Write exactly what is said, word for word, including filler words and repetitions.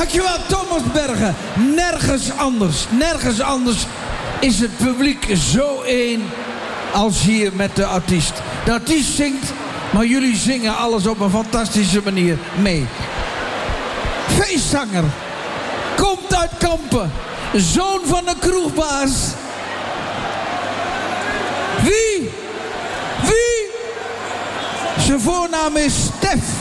Dankjewel, Thomas Bergen. Nergens anders, nergens anders is het publiek zo één als hier met de artiest. De artiest zingt, maar jullie zingen alles op een fantastische manier mee. Feestzanger. Komt uit Kampen. Zoon van een kroegbaas. Wie? Wie? Zijn voornaam is Stef.